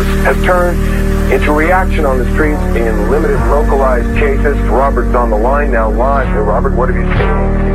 has turned into reaction on the streets in limited localized cases. Robert's on the line now live. Hey, Robert, what have you seen?